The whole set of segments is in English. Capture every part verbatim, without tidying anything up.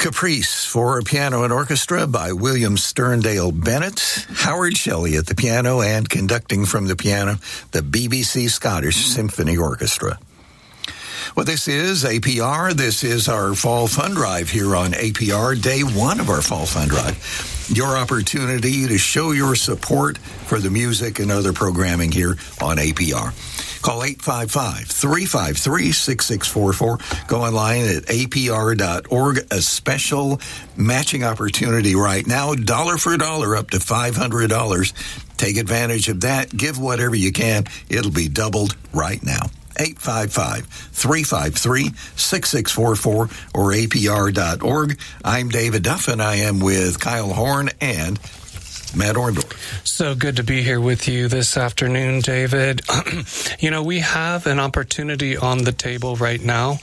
Caprice for piano and orchestra by William Sterndale Bennett. Howard Shelley at the piano and conducting from the piano, the B B C Scottish Symphony Orchestra. Well, this is A P R. This is our Fall Fund Drive here on A P R, day one of our Fall Fund Drive. Your opportunity to show your support for the music and other programming here on A P R. Call eight five five, three five three, six six four four. Go online at A P R dot org. A special matching opportunity right now, dollar for dollar, up to five hundred dollars. Take advantage of that. Give whatever you can. It'll be doubled right now. eight five five, three five three, six six four four or A P R dot org. I'm David Duff, and I am with Kyle Horn and Matt Orndorff. So good to be here with you this afternoon, David. You know, we have an opportunity on the table right now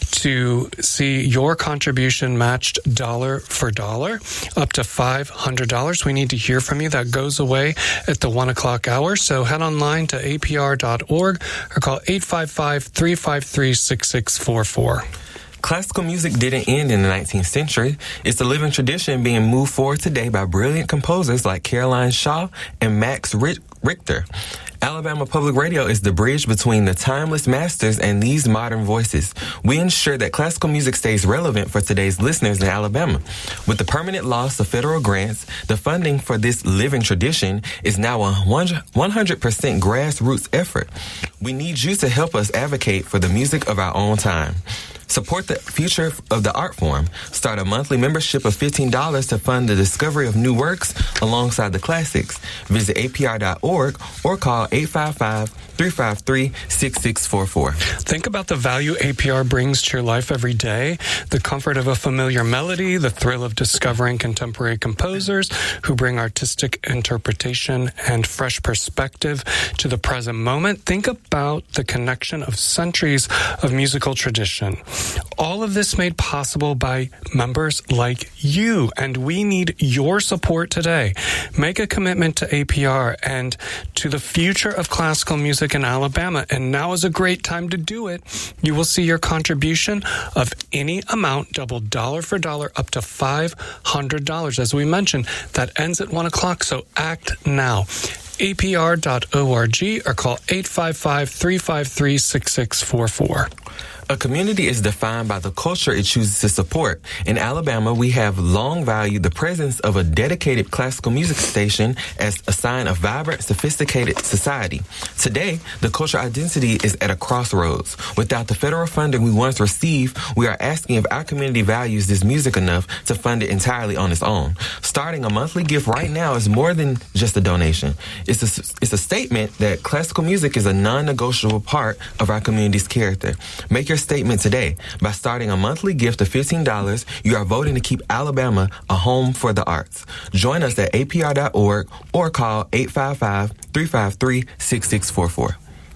to see your contribution matched dollar for dollar, up to five hundred dollars. We need to hear from you. That goes away at the one o'clock hour. So head online to A P R dot org or call eight five five, three five three, six six four four. Classical music didn't end in the nineteenth century. It's a living tradition being moved forward today by brilliant composers like Caroline Shaw and Max Richter. Alabama Public Radio is the bridge between the timeless masters and these modern voices. We ensure that classical music stays relevant for today's listeners in Alabama. With the permanent loss of federal grants, the funding for this living tradition is now a one hundred percent grassroots effort. We need you to help us advocate for the music of our own time. Support the future of the art form. Start a monthly membership of fifteen dollars to fund the discovery of new works alongside the classics. Visit A P R dot org or call eight five five, three five three, six six four four. Think about the value A P R brings to your life every day. The comfort of a familiar melody, the thrill of discovering contemporary composers who bring artistic interpretation and fresh perspective to the present moment. Think about the connection of centuries of musical tradition. All of this made possible by members like you, and we need your support today. Make a commitment to A P R and to the future of classical music in Alabama, and now is a great time to do it. You will see your contribution of any amount doubled dollar for dollar up to five hundred dollars. As we mentioned, that ends at one o'clock, so act now. A P R dot org or call eight five five, three five three, six six four four. A community is defined by the culture it chooses to support. In Alabama, we have long valued the presence of a dedicated classical music station as a sign of vibrant, sophisticated society. Today, the cultural identity is at a crossroads. Without the federal funding we once received, we are asking if our community values this music enough to fund it entirely on its own. Starting a monthly gift right now is more than just a donation. It's a, it's a statement that classical music is a non-negotiable part of our community's character. Make your statement today. By starting a monthly gift of fifteen dollars, you are voting to keep Alabama a home for the arts. Join us at A P R dot org or call eight five five, three five three, six six four four.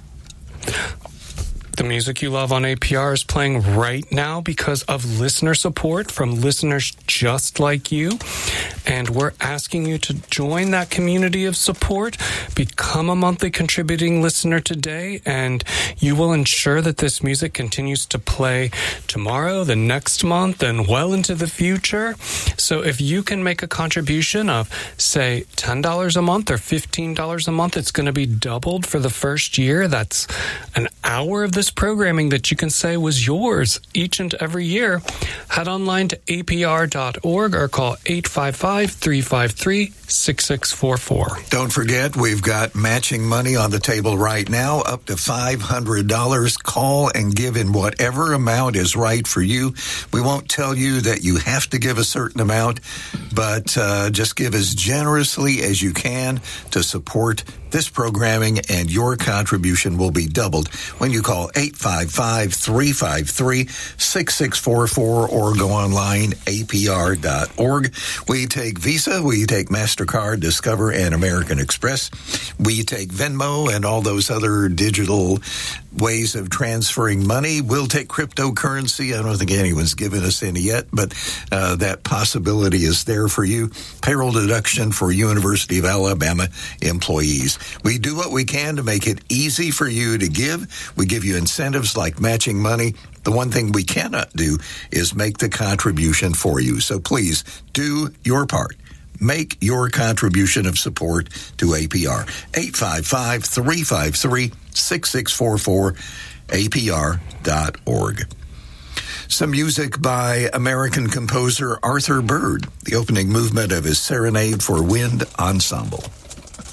The music you love on A P R is playing right now because of listener support from listeners just like you. And we're asking you to join that community of support. Become a monthly contributing listener today, and you will ensure that this music continues to play tomorrow, the next month, and well into the future. So if you can make a contribution of, say, ten dollars a month or fifteen dollars a month, it's going to be doubled for the first year. That's an hour of this programming that you can say was yours each and every year. Head online to A P R dot org or call eight five five, three five three, six six four four. Don't forget, we've got matching money on the table right now, up to five hundred dollars. Call and give in whatever amount is right for you. We won't tell you that you have to give a certain amount, but uh, just give as generously as you can to support this programming, and your contribution will be doubled when you call eight five five, three five three, six six four four or go online, A P R dot org. We take Visa, we take MasterCard, Discover, and American Express. We take Venmo and all those other digital ways of transferring money. We'll take cryptocurrency. I don't think anyone's given us any yet, but uh, that possibility is there for you. Payroll deduction for University of Alabama employees. We do what we can to make it easy for you to give. We give you incentives like matching money. The one thing we cannot do is make the contribution for you. So please do your part. Make your contribution of support to A P R. eight five five, three five three, six six four four, A P R dot org. Some music by American composer Arthur Byrd, the opening movement of his Serenade for Wind Ensemble.